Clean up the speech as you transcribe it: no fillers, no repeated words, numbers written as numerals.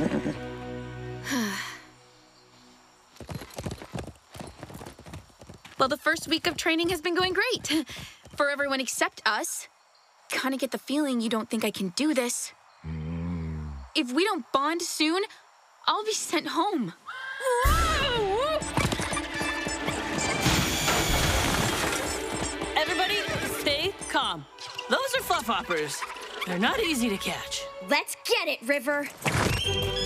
Well, the first week of training has been going great. For everyone except us. Kinda get the feeling you don't think I can do this. If we don't bond soon, I'll be sent home. Everybody, stay calm. Those are fluff hoppers. They're not easy to catch. Let's get it, River.